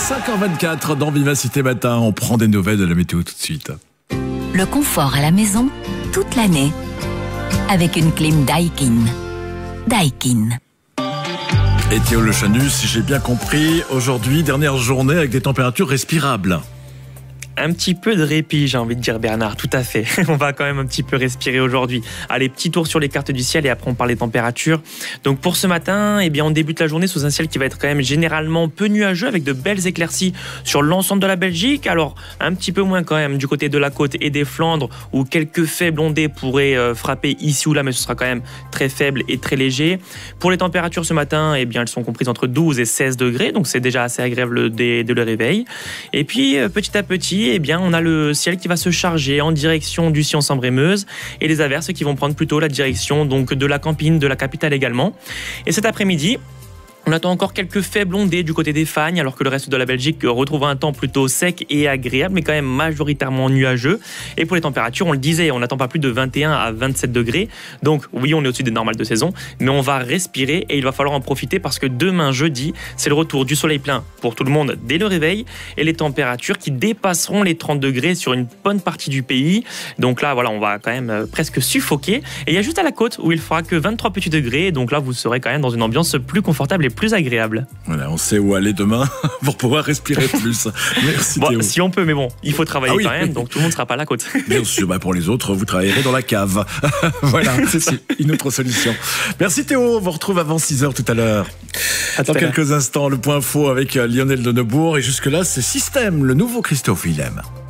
5h24 dans Vivacité Matin. On prend des nouvelles de la météo tout de suite. Le confort à la maison, toute l'année. Avec une clim Daikin. Daikin. Et Théo Le Chanu, si j'ai bien compris, aujourd'hui, dernière journée avec des températures respirables. Un petit peu de répit, j'ai envie de dire, Bernard, tout à fait. On va quand même un petit peu respirer aujourd'hui. Allez, petit tour sur les cartes du ciel et après on parle des températures. Donc pour ce matin, eh bien, on débute la journée sous un ciel qui va être quand même généralement peu nuageux avec de belles éclaircies sur l'ensemble de la Belgique. Alors un petit peu moins quand même du côté de la côte et des Flandres où quelques faibles ondées pourraient frapper ici ou là, mais ce sera quand même très faible et très léger. Pour les températures ce matin, eh bien, elles sont comprises entre 12 et 16 degrés, donc c'est déjà assez agréable dès le réveil. Et puis petit à petit, eh bien, on a le ciel qui va se charger en direction du Sion-Sambre-et-Meuse et les averses qui vont prendre plutôt la direction donc, de la Campine, de la capitale également. Et cet après-midi, on attend encore quelques faibles ondées du côté des Fagnes, alors que le reste de la Belgique retrouve un temps plutôt sec et agréable, mais quand même majoritairement nuageux. Et pour les températures, on le disait, on n'attend pas plus de 21 à 27 degrés. Donc oui, on est au-dessus des normales de saison, mais on va respirer et il va falloir en profiter parce que demain, jeudi, c'est le retour du soleil plein pour tout le monde dès le réveil et les températures qui dépasseront les 30 degrés sur une bonne partie du pays. Donc là, voilà, on va quand même presque suffoquer. Et il y a juste à la côte où il fera que 23 petits degrés. Donc là, vous serez quand même dans une ambiance plus confortable et plus agréable. Voilà, on sait où aller demain pour pouvoir respirer plus. Merci Théo. Si on peut, mais bon, il faut travailler quand même, donc tout le monde ne sera pas à la côte. Bien sûr, pour les autres, vous travaillerez dans la cave. Voilà, c'est une autre solution. Merci Théo, on vous retrouve avant 6h tout à l'heure. Dans quelques instants, le point info avec Lionel de Neubourg. Et jusque-là, c'est Système, le nouveau Christophe Willem.